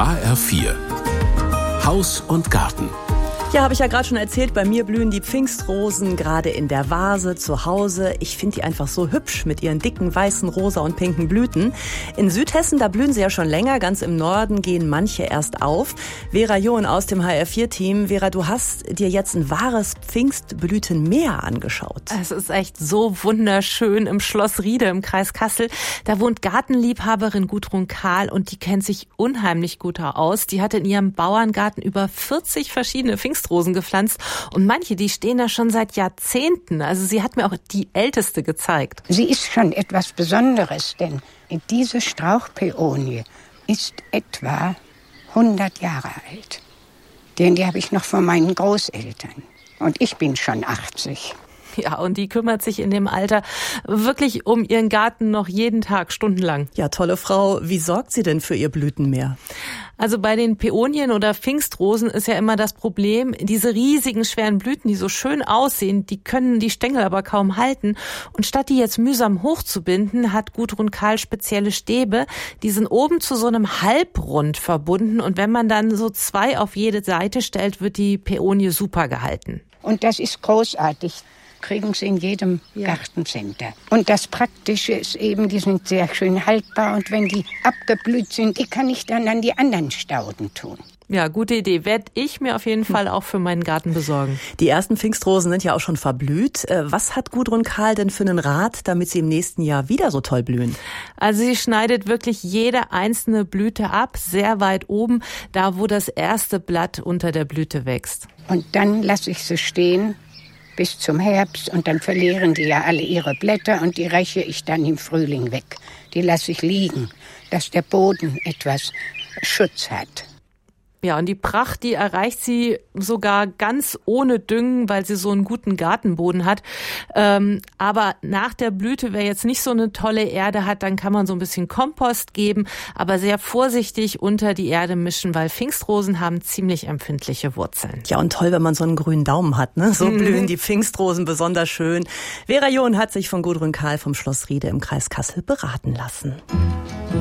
HR4 Haus und Garten. Ja, habe ich ja gerade schon erzählt, bei mir blühen die Pfingstrosen gerade in der Vase zu Hause. Ich finde die einfach so hübsch mit ihren dicken, weißen, rosa und pinken Blüten. In Südhessen, da blühen sie ja schon länger. Ganz im Norden gehen manche erst auf. Vera John aus dem HR4-Team. Vera, du hast dir jetzt ein wahres Pfingstblütenmeer angeschaut. Es ist echt so wunderschön im Schloss Riede im Kreis Kassel. Da wohnt Gartenliebhaberin Gudrun Kahl und die kennt sich unheimlich gut aus. Die hat in ihrem Bauerngarten über 40 verschiedene Pfingstrosen gepflanzt und manche, die stehen da schon seit Jahrzehnten. Also sie hat mir auch die älteste gezeigt. Sie ist schon etwas Besonderes, denn diese Strauchpäonie ist etwa 100 Jahre alt. Denn die habe ich noch von meinen Großeltern. Und ich bin schon 80. Ja, und die kümmert sich in dem Alter wirklich um ihren Garten noch jeden Tag, stundenlang. Ja, tolle Frau. Wie sorgt sie denn für ihr Blütenmeer? Also bei den Päonien oder Pfingstrosen ist ja immer das Problem, diese riesigen, schweren Blüten, die so schön aussehen, die können die Stängel aber kaum halten. Und statt die jetzt mühsam hochzubinden, hat Gudrun Kahl spezielle Stäbe. Die sind oben zu so einem Halbrund verbunden. Und wenn man dann so 2 auf jede Seite stellt, wird die Päonie super gehalten. Und das ist großartig. Kriegen sie in jedem Gartencenter. Und das Praktische ist eben, die sind sehr schön haltbar und wenn die abgeblüht sind, die kann ich dann an die anderen Stauden tun. Ja, gute Idee. Werde ich mir auf jeden Fall auch für meinen Garten besorgen. Die ersten Pfingstrosen sind ja auch schon verblüht. Was hat Gudrun Kahl denn für einen Rat, damit sie im nächsten Jahr wieder so toll blühen? Also sie schneidet wirklich jede einzelne Blüte ab, sehr weit oben, da wo das erste Blatt unter der Blüte wächst. Und dann lasse ich sie stehen bis zum Herbst und dann verlieren die ja alle ihre Blätter und die räche ich dann im Frühling weg. Die lasse ich liegen, dass der Boden etwas Schutz hat. Ja, und die Pracht, die erreicht sie sogar ganz ohne Düngen, weil sie so einen guten Gartenboden hat. Aber nach der Blüte, wer jetzt nicht so eine tolle Erde hat, dann kann man so ein bisschen Kompost geben, aber sehr vorsichtig unter die Erde mischen, weil Pfingstrosen haben ziemlich empfindliche Wurzeln. Ja, und toll, wenn man so einen grünen Daumen hat, ne? So blühen die Pfingstrosen besonders schön. Vera John hat sich von Gudrun Kahl vom Schloss Riede im Kreis Kassel beraten lassen.